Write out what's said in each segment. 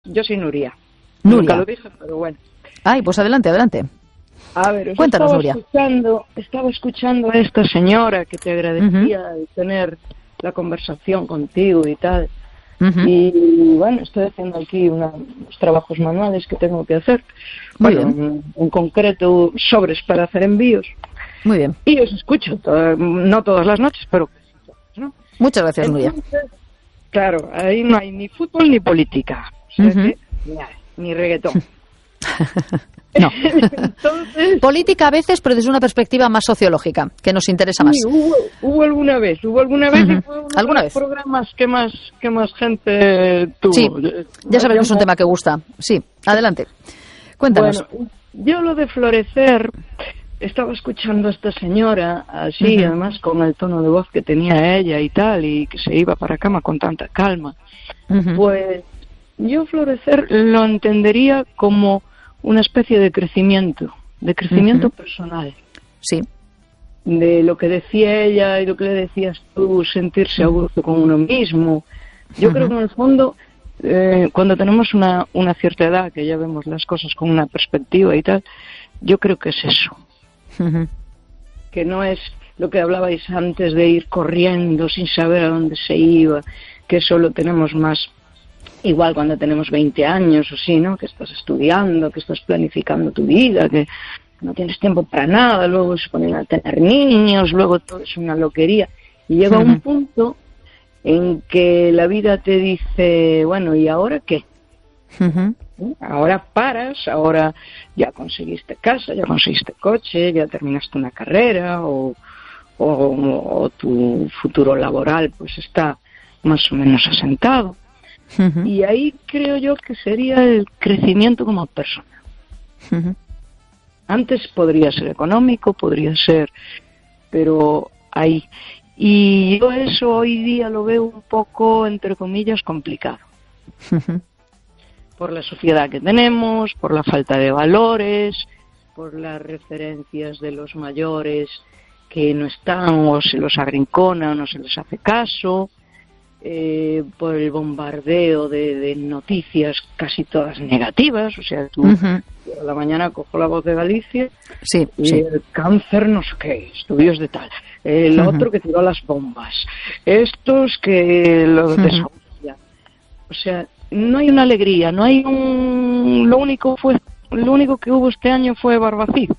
Yo soy Nuria. Nuria. Nunca lo dije, pero bueno. Ay, pues adelante, adelante. A ver, Cuéntanos, Nuria. Estaba escuchando a esta señora que te agradecía de tener la conversación contigo y tal. Y bueno, estoy haciendo aquí unos trabajos manuales que tengo que hacer. Muy bueno, bien. en concreto, sobres para hacer envíos. Muy bien. Y os escucho, no todas las noches, pero ¿no? Muchas gracias, Nuria. Entonces, claro, ahí no hay ni fútbol ni política. O sea que, ni reggaetón. No. Entonces, Política a veces, pero desde una perspectiva más sociológica, que nos interesa más. sí, hubo alguna vez y fue uno ¿Alguna de vez? los programas que más gente tuvo. Sí, ya sabes que es un tema que gusta. Sí, adelante. Cuéntanos. Bueno, yo lo de florecer, estaba escuchando a esta señora así, además con el tono de voz que tenía ella y tal, y que se iba para cama con tanta calma. Pues yo florecer lo entendería como una especie de crecimiento personal. Sí. De lo que decía ella y lo que le decías tú, sentirse a gusto con uno mismo. Yo creo que en el fondo, cuando tenemos una cierta edad, que ya vemos las cosas con una perspectiva y tal, yo creo que es eso. Que no es lo que hablabais antes de ir corriendo sin saber a dónde se iba, que eso lo tenemos más igual cuando tenemos 20 años o sí, ¿no? Que estás estudiando, que estás planificando tu vida, que no tienes tiempo para nada, luego se ponen a tener niños, luego todo es una loquería. Y llega un punto en que la vida te dice, bueno, ¿y ahora qué? Ahora paras, ahora ya conseguiste casa, ya conseguiste coche, ya terminaste una carrera o tu futuro laboral pues está más o menos asentado. Y ahí creo yo que sería el crecimiento como persona. Antes podría ser económico, podría ser, pero ahí. Y yo eso hoy día lo veo un poco, entre comillas, complicado. Por la sociedad que tenemos, por la falta de valores, por las referencias de los mayores que no están o se los arrincona o no se les hace caso. Por el bombardeo de noticias casi todas negativas, o sea, tú a la mañana cojo La Voz de Galicia y el cáncer no sé qué, estudios de tal, el otro que tiró las bombas, estos que lo desahucian, o sea, no hay una alegría, no hay lo único que hubo este año fue Barbacid.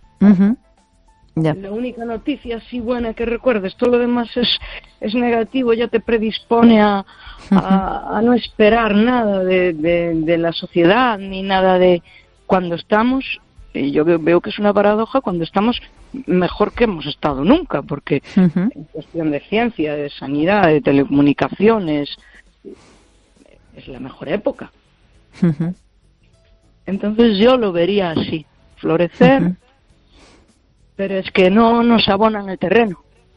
La única noticia así buena que recuerdes, todo lo demás es negativo, ya te predispone a no esperar nada de la sociedad, ni nada de cuando estamos, y yo veo que es una paradoja, cuando estamos mejor que hemos estado nunca, porque en cuestión de ciencia, de sanidad, de telecomunicaciones, es la mejor época. Entonces yo lo vería así, florecer, pero es que no nos abonan el terreno.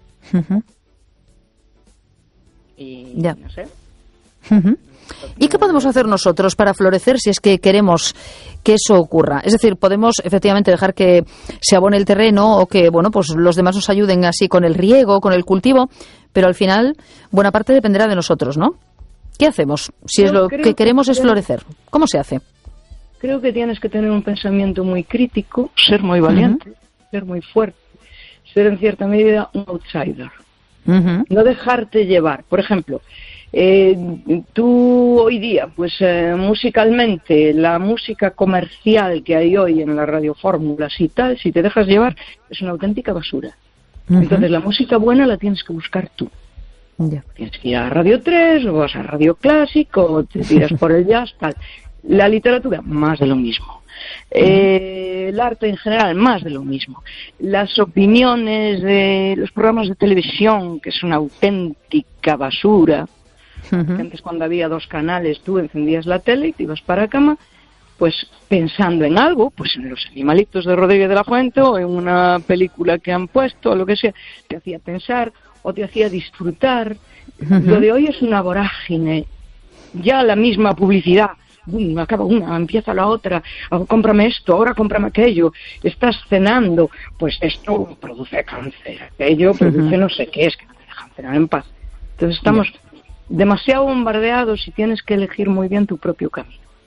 Y no sé. ¿Y qué podemos hacer nosotros para florecer si es que queremos que eso ocurra? Es decir, podemos efectivamente dejar que se abone el terreno o que, bueno, pues los demás nos ayuden así con el riego, con el cultivo, pero al final buena parte dependerá de nosotros, ¿no? ¿Qué hacemos si es lo que queremos es florecer? ¿Cómo se hace? Creo que tienes que tener un pensamiento muy crítico, ser muy valiente, ser muy fuerte, ser en cierta medida un outsider. No dejarte llevar. Por ejemplo, tú hoy día, pues musicalmente, la música comercial que hay hoy en las radiofórmulas y tal, si te dejas llevar, es una auténtica basura. Entonces la música buena la tienes que buscar tú. Tienes que ir a Radio 3 o vas a Radio Clásico o te tiras por el jazz, tal. La literatura, más de lo mismo. El arte en general, más de lo mismo. Las opiniones de los programas de televisión, que es una auténtica basura. Antes, cuando había 2 canales, tú encendías la tele y te ibas para cama, pues pensando en algo, pues en los animalitos de Rodríguez de la Fuente o en una película que han puesto o lo que sea, te hacía pensar o te hacía disfrutar. Lo de hoy es una vorágine. Ya la misma publicidad. Acaba una, empieza la otra, cómprame esto, ahora cómprame aquello, estás cenando, pues esto produce cáncer, aquello produce no sé qué, es que no te dejan cenar en paz. Entonces estamos demasiado bombardeados y tienes que elegir muy bien tu propio camino.